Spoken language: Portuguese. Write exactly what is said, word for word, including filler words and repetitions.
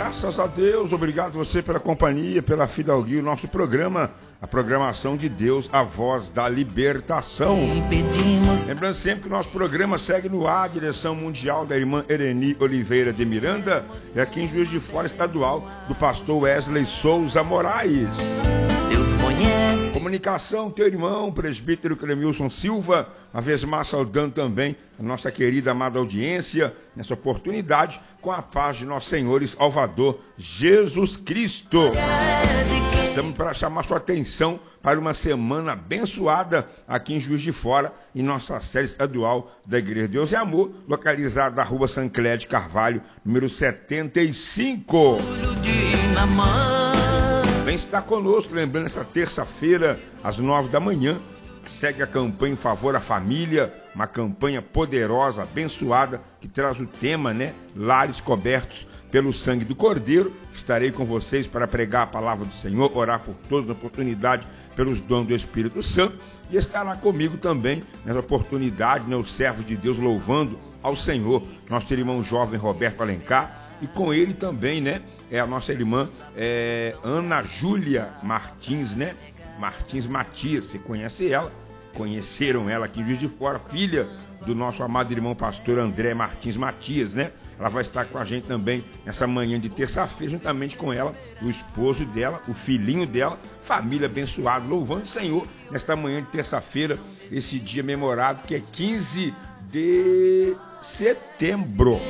Graças a Deus, obrigado você pela companhia, pela fidalguia, o nosso programa, a programação de Deus, a voz da libertação. Lembrando sempre que o nosso programa segue no ar, a direção mundial da irmã Ereni Oliveira de Miranda, e aqui em Juiz de Fora estadual, do pastor Wesley Souza Moraes. Deus conhece. Comunicação, teu irmão, presbítero Clemilson Silva, uma vez mais saudando também a nossa querida amada audiência, nessa oportunidade, com a paz de nosso Senhor e Salvador Jesus Cristo. Estamos para chamar sua atenção para uma semana abençoada aqui em Juiz de Fora, em nossa série estadual da Igreja de Deus e Amor, localizada na rua Sancler de Carvalho, número setenta e cinco. Vem estar conosco, lembrando, essa terça-feira, às nove da manhã, segue a campanha em favor à família, uma campanha poderosa, abençoada, que traz o tema, né? Lares cobertos pelo sangue do Cordeiro. Estarei com vocês para pregar a palavra do Senhor, orar por todas as oportunidades, pelos dons do Espírito Santo, e estará comigo também, nessa oportunidade, né? O servo de Deus louvando ao Senhor, nosso irmão jovem Roberto Alencar, e com ele também, né? É a nossa irmã é, Ana Júlia Martins, né? Martins Matias, você conhece ela? Conheceram ela aqui em Juiz de Fora, filha do nosso amado irmão pastor André Martins Matias, né? Ela vai estar com a gente também nessa manhã de terça-feira, juntamente com ela, o esposo dela, o filhinho dela, família abençoada, louvando o Senhor nesta manhã de terça-feira, esse dia memorável que é quinze de setembro.